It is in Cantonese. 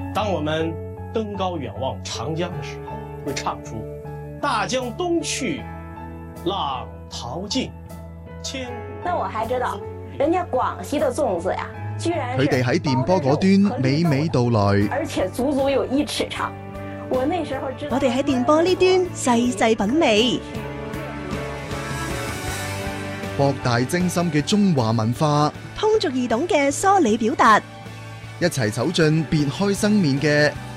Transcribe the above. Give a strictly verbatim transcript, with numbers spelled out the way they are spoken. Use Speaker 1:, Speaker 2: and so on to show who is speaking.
Speaker 1: 当我们登高远望长江的时候，会唱出大江东去，浪淘尽，千古。
Speaker 2: 那我還知道，人家廣西的粽子呀，居然
Speaker 3: 佢哋喺電波嗰端娓娓道來，
Speaker 2: 而且足足有一尺長。我那時候知道，
Speaker 4: 我哋喺電波呢端細細品味，
Speaker 3: 博大精深嘅中華文化，
Speaker 4: 通俗易懂嘅梳理表達，
Speaker 3: 一齊走進別開生面嘅